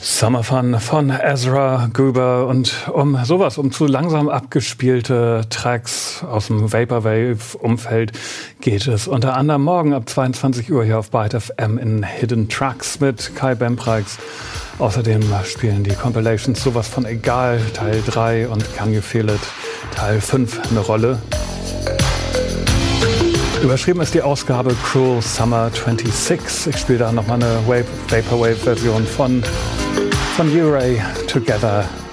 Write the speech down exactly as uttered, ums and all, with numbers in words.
Summer Fun von Ezra Gruber, und um sowas, um zu langsam abgespielte Tracks aus dem Vaporwave-Umfeld geht es unter anderem morgen ab zweiundzwanzig Uhr hier auf Byte F M in Hidden Tracks mit Kai Bempreis. Außerdem spielen die Compilations Sowas von Egal Teil drei und Can You Feel It Teil fünf eine Rolle. Überschrieben ist die Ausgabe Cruel Summer sechsundzwanzig. Ich spiele da nochmal eine Vaporwave-Version von, von U-Ray, Together